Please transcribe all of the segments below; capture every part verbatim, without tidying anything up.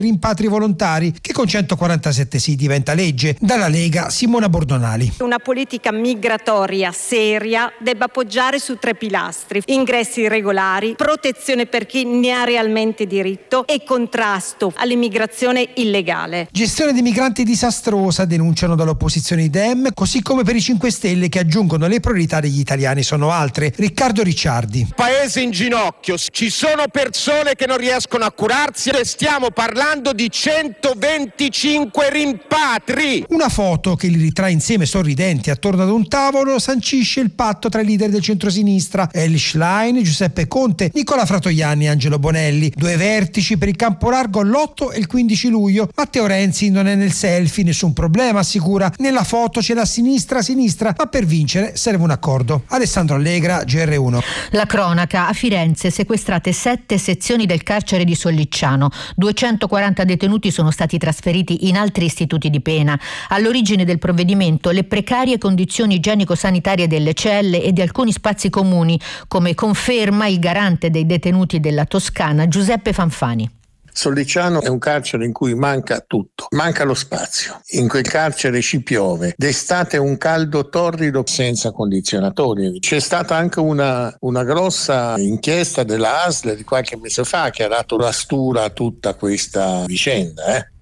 rimpatri volontari, che con centoquarantasette sì diventa legge. Dalla Lega Simona Bordonali. Una politica migratoria seria debba poggiare su tre pilastri: ingressi regolari, protezione per chi ne ha realmente diritto e contrasto all'immigrazione illegale. Gestione dei migranti disastrosa, denunciano dall'opposizione i Dem, così come per i cinque Stelle, che aggiungono le priorità degli italiani sono altre. Riccardo Ricciardi. Paese in ginocchio, ci sono persone che non riescono a curarsi e stiamo parlando di centoventicinque rimpatri. Una foto che li ritrae insieme sorridenti attorno ad un tavolo sancisce il patto tra i leader del centrosinistra, Elly Schlein, Giuseppe Conte, Nicola Fratoianni e Angelo Bonelli. Due vertici per il campo largo l'otto e il quindici luglio. Matteo Renzi non è nel selfie, nessun problema, assicura. Nella foto c'è la sinistra sinistra, ma per vincere serve un accordo. Alessandro Allegra, G R uno. La cronaca: a Firenze sequestrate sette sezioni del carcere di Sollicciano. duecentoquaranta detenuti sono stati trasferiti in altri istituti di pena. All'origine del provvedimento le precarie condizioni igienico-sanitarie delle celle e di alcuni spazi comuni, come conferma il garante dei detenuti della Toscana, Giuseppe Fanfani. Sollicciano è un carcere in cui manca tutto, manca lo spazio. In quel carcere ci piove, d'estate un caldo torrido senza condizionatori. C'è stata anche una, una grossa inchiesta della A S L di qualche mese fa che ha dato la stura a tutta questa vicenda. Eh.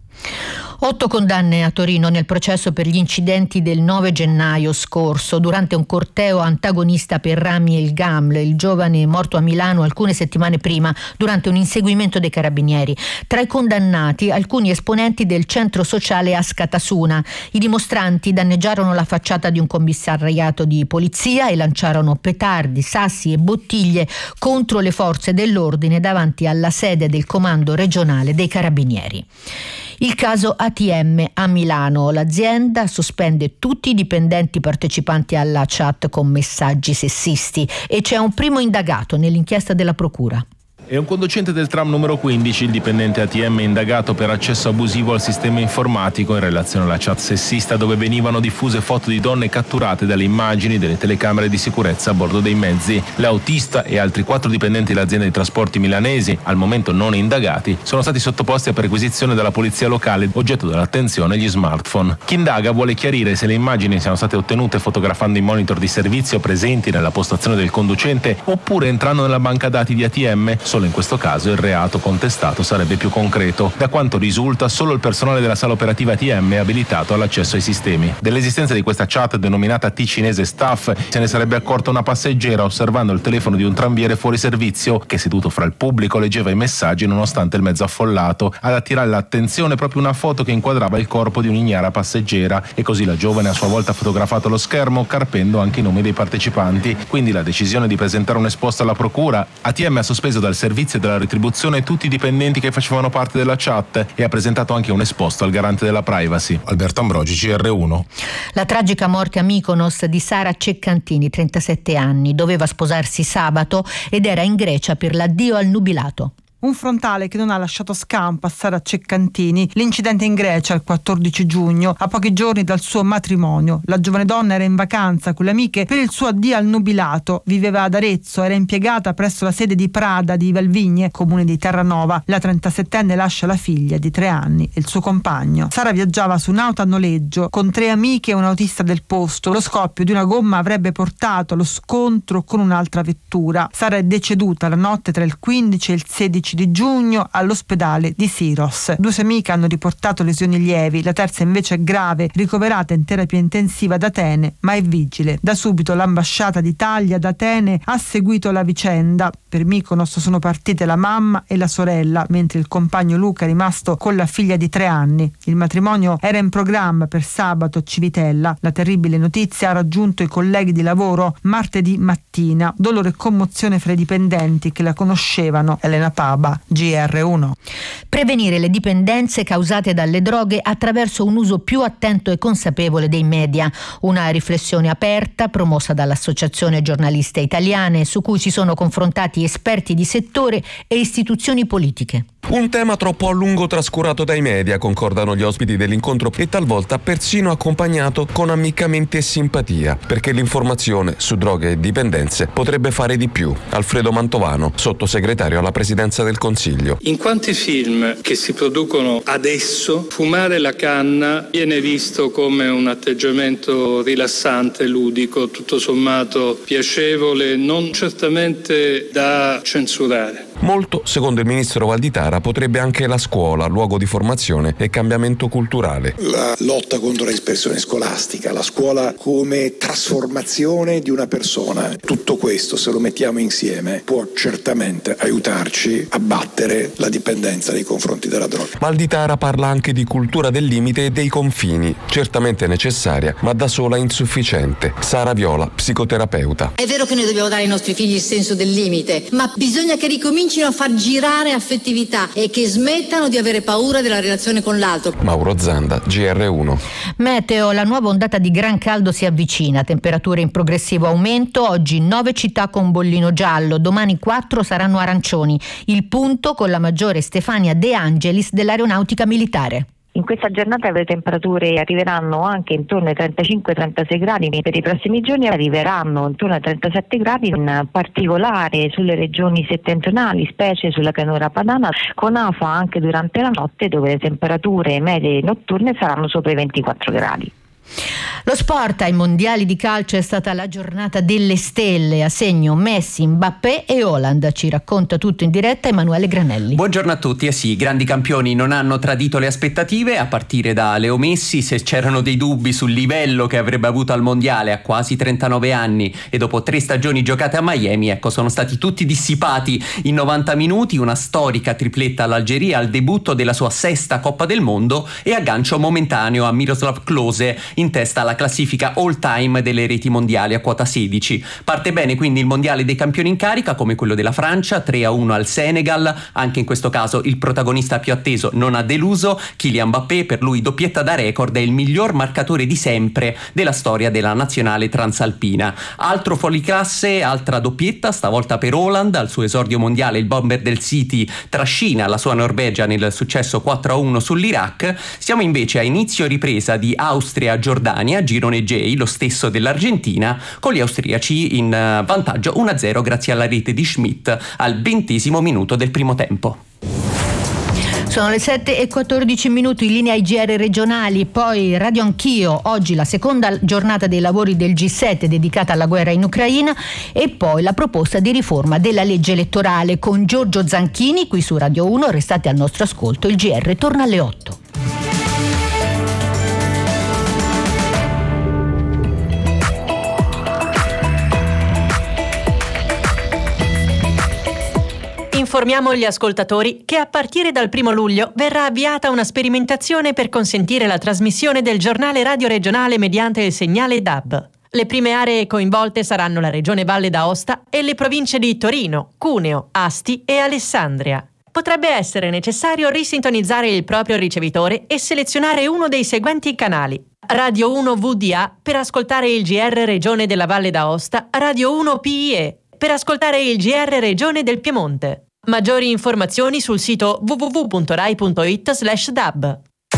Otto condanne a Torino nel processo per gli incidenti del nove gennaio scorso durante un corteo antagonista per Rami El Gaml, il giovane morto a Milano alcune settimane prima durante un inseguimento dei carabinieri. Tra i condannati alcuni esponenti del centro sociale Askatasuna. I dimostranti danneggiarono la facciata di un commissariato di polizia e lanciarono petardi, sassi e bottiglie contro le forze dell'ordine davanti alla sede del comando regionale dei carabinieri. Il caso A T M a Milano. L'azienda sospende tutti i dipendenti partecipanti alla chat con messaggi sessisti e c'è un primo indagato nell'inchiesta della procura. È un conducente del tram numero quindici, il dipendente A T M indagato per accesso abusivo al sistema informatico in relazione alla chat sessista dove venivano diffuse foto di donne catturate dalle immagini delle telecamere di sicurezza a bordo dei mezzi. L'autista e altri quattro dipendenti dell'azienda di trasporti milanesi, al momento non indagati, sono stati sottoposti a perquisizione dalla polizia locale, oggetto dell'attenzione gli smartphone. Chi indaga vuole chiarire se le immagini siano state ottenute fotografando i monitor di servizio presenti nella postazione del conducente oppure entrando nella banca dati di A T M. Solo in questo caso il reato contestato sarebbe più concreto. Da quanto risulta, solo il personale della sala operativa A T M è abilitato all'accesso ai sistemi. Dell'esistenza di questa chat denominata T cinese Staff se ne sarebbe accorta una passeggera osservando il telefono di un tranviere fuori servizio che, seduto fra il pubblico, leggeva i messaggi nonostante il mezzo affollato. Ad attirare l'attenzione proprio una foto che inquadrava il corpo di un'ignara passeggera e così la giovane a sua volta ha fotografato lo schermo carpendo anche i nomi dei partecipanti. Quindi la decisione di presentare un esposto alla procura. A T M ha sospeso dal servizio e della retribuzione tutti i dipendenti che facevano parte della chat e ha presentato anche un esposto al garante della privacy. Alberto Ambrogi, G R uno. La tragica morte a Mykonos di Sara Ceccantini, trentasette anni, doveva sposarsi sabato ed era in Grecia per l'addio al nubilato. Un frontale che non ha lasciato scampo a Sara Ceccantini. L'incidente in Grecia il quattordici giugno, a pochi giorni dal suo matrimonio. La giovane donna era in vacanza con le amiche per il suo addio al nubilato. Viveva ad Arezzo, era impiegata presso la sede di Prada di Valvigne, comune di Terranova. La trentasettenne lascia la figlia di tre anni e il suo compagno. Sara viaggiava su un'auto a noleggio con tre amiche e un autista del posto. Lo scoppio di una gomma avrebbe portato allo scontro con un'altra vettura. Sara è deceduta la notte tra il quindici e il sedici di giugno all'ospedale di Syros. Due sue amiche hanno riportato lesioni lievi, la terza invece è grave, ricoverata in terapia intensiva ad Atene, ma è vigile. Da subito l'ambasciata d'Italia ad Atene ha seguito la vicenda. Per Mykonos sono partite la mamma e la sorella, mentre il compagno Luca è rimasto con la figlia di tre anni. Il matrimonio era in programma per sabato a Civitella. La terribile notizia ha raggiunto i colleghi di lavoro martedì mattina. Dolore e commozione fra i dipendenti che la conoscevano. Elena Paba, G R uno. Prevenire le dipendenze causate dalle droghe attraverso un uso più attento e consapevole dei media. Una riflessione aperta promossa dall'Associazione Giornaliste Italiane, su cui si sono confrontati esperti di settore e istituzioni politiche. Un tema troppo a lungo trascurato dai media, concordano gli ospiti dell'incontro, e talvolta persino accompagnato con ammiccamenti e simpatia, perché l'informazione su droghe e dipendenze potrebbe fare di più. Alfredo Mantovano, sottosegretario alla Presidenza del Consiglio. In quanti film che si producono adesso, fumare la canna viene visto come un atteggiamento rilassante, ludico, tutto sommato piacevole, non certamente da censurare. Molto, secondo il ministro Valditara, potrebbe anche la scuola, luogo di formazione e cambiamento culturale. La lotta contro la dispersione scolastica, la scuola come trasformazione di una persona. Tutto questo, se lo mettiamo insieme, può certamente aiutarci a battere la dipendenza nei confronti della droga. Valditara parla anche di cultura del limite e dei confini, certamente necessaria, ma da sola insufficiente. Sara Viola, psicoterapeuta. È vero che noi dobbiamo dare ai nostri figli il senso del limite, ma bisogna che ricomincino a far girare affettività e che smettano di avere paura della relazione con l'altro. Mauro Zanda, G R uno. Meteo, la nuova ondata di gran caldo si avvicina, temperature in progressivo aumento, oggi nove città con bollino giallo, domani quattro saranno arancioni, il punto con la maggiore Stefania De Angelis dell'Aeronautica Militare. In questa giornata le temperature arriveranno anche intorno ai trentacinque trentasei gradi, per i prossimi giorni arriveranno intorno ai trentasette gradi, in particolare sulle regioni settentrionali, specie sulla pianura padana, con afa anche durante la notte, dove le temperature medie notturne saranno sopra i ventiquattro gradi. Lo sport ai mondiali di calcio è stata la giornata delle stelle, a segno Messi, Mbappé e Haaland. Ci racconta tutto in diretta Emanuele Granelli. Buongiorno a tutti. Eh sì, i grandi campioni non hanno tradito le aspettative, a partire da Leo Messi. Se c'erano dei dubbi sul livello che avrebbe avuto al mondiale a quasi trentanove anni e dopo tre stagioni giocate a Miami, ecco, sono stati tutti dissipati in novanta minuti. Una storica tripletta all'Algeria al debutto della sua sesta Coppa del Mondo e aggancio momentaneo a Miroslav Klose in testa alla classifica all time delle reti mondiali a quota sedici. Parte bene quindi il mondiale dei campioni in carica, come quello della Francia, tre a uno al Senegal. Anche in questo caso il protagonista più atteso non ha deluso, Kylian Mbappé, per lui doppietta da record, è il miglior marcatore di sempre della storia della nazionale transalpina. Altro fuoriclasse, altra doppietta, stavolta per Haaland. Al suo esordio mondiale il bomber del City trascina la sua Norvegia nel successo quattro a uno sull'Iraq. Siamo invece a inizio ripresa di Austria-Giordania, girone J, lo stesso dell'Argentina, con gli austriaci in vantaggio uno a zero grazie alla rete di Schmidt al ventesimo minuto del primo tempo. Sono le sette e quattordici minuti, in linea ai G R regionali, poi Radio Anch'io, oggi la seconda giornata dei lavori del G sette dedicata alla guerra in Ucraina, e poi la proposta di riforma della legge elettorale con Giorgio Zanchini qui su Radio uno. Restate al nostro ascolto, il G R torna alle otto. Informiamo gli ascoltatori che a partire dal primo luglio verrà avviata una sperimentazione per consentire la trasmissione del giornale radio regionale mediante il segnale D A B. Le prime aree coinvolte saranno la Regione Valle d'Aosta e le province di Torino, Cuneo, Asti e Alessandria. Potrebbe essere necessario risintonizzare il proprio ricevitore e selezionare uno dei seguenti canali: Radio uno V D A per ascoltare il G R Regione della Valle d'Aosta, Radio uno P I E per ascoltare il G R Regione del Piemonte. Maggiori informazioni sul sito w w w punto rai punto it slash d a b.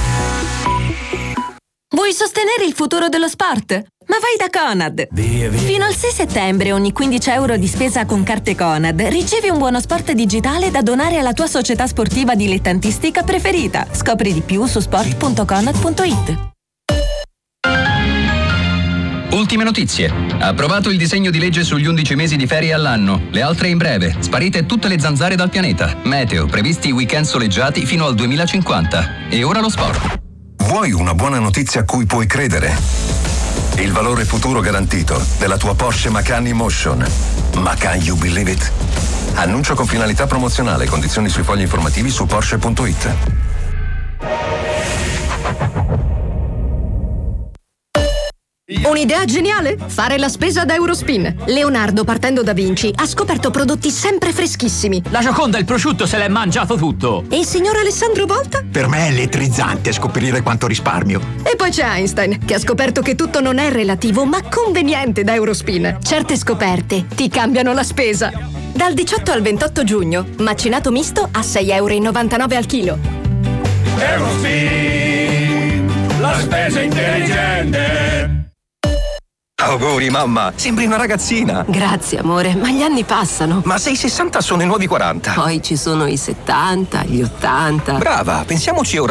Vuoi sostenere il futuro dello sport? Ma vai da Conad! Via, via. Fino al sei settembre ogni quindici euro di spesa con carte Conad ricevi un buono sport digitale da donare alla tua società sportiva dilettantistica preferita. Scopri di più su sport punto conad punto it. Ultime notizie. Approvato il disegno di legge sugli undici mesi di ferie all'anno. Le altre in breve. Sparite tutte le zanzare dal pianeta. Meteo. Previsti weekend soleggiati fino al duemilacinquanta. E ora lo sport. Vuoi una buona notizia a cui puoi credere? Il valore futuro garantito della tua Porsche Macan E-Motion. Macan, you believe it? Annuncio con finalità promozionale. Condizioni sui fogli informativi su porsche punto it. Un'idea geniale? Fare la spesa da Eurospin. Leonardo, partendo da Vinci, ha scoperto prodotti sempre freschissimi. La Gioconda, il prosciutto, se l'è mangiato tutto. E il signor Alessandro Volta? Per me è elettrizzante scoprire quanto risparmio. E poi c'è Einstein, che ha scoperto che tutto non è relativo, ma conveniente da Eurospin. Certe scoperte ti cambiano la spesa. Dal diciotto al ventotto giugno, macinato misto a sei virgola novantanove euro al chilo. Eurospin, la spesa intelligente. Auguri mamma, sembri una ragazzina. Grazie amore, ma gli anni passano. Ma se i sessanta sono i nuovi quaranta. Poi ci sono i settanta, gli ottanta. Brava, pensiamoci ora